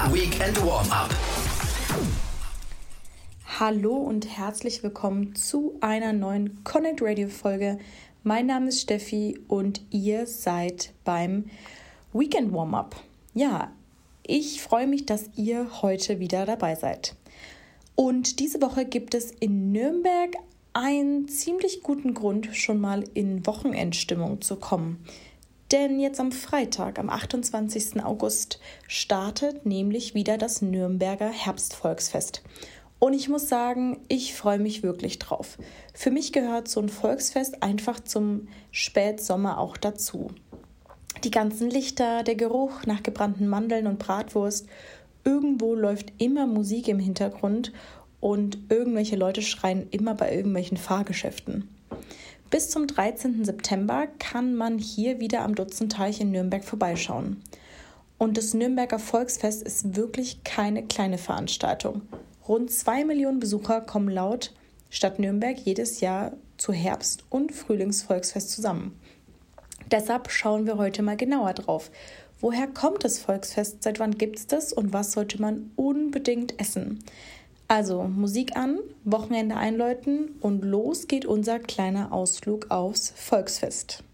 Weekend Warm-Up. Hallo und herzlich willkommen zu einer neuen Connect Radio Folge. Mein Name ist Steffi und ihr seid beim Weekend Warm-Up. Ja, ich freue mich, dass ihr heute wieder dabei seid. Und diese Woche gibt es in Nürnberg einen ziemlich guten Grund, schon mal in Wochenendstimmung zu kommen. Denn jetzt am Freitag, am 28. August, startet nämlich wieder das Nürnberger Herbstvolksfest. Und ich muss sagen, ich freue mich wirklich drauf. Für mich gehört so ein Volksfest einfach zum Spätsommer auch dazu. Die ganzen Lichter, der Geruch nach gebrannten Mandeln und Bratwurst, irgendwo läuft immer Musik im Hintergrund und irgendwelche Leute schreien immer bei irgendwelchen Fahrgeschäften. Bis zum 13. September kann man hier wieder am Dutzendteich in Nürnberg vorbeischauen. Und das Nürnberger Volksfest ist wirklich keine kleine Veranstaltung. Rund 2 Millionen Besucher kommen laut Stadt Nürnberg jedes Jahr zu Herbst- und Frühlingsvolksfest zusammen. Deshalb schauen wir heute mal genauer drauf. Woher kommt das Volksfest, seit wann gibt es das und was sollte man unbedingt essen? Also Musik an, Wochenende einläuten und los geht unser kleiner Ausflug aufs Volksfest.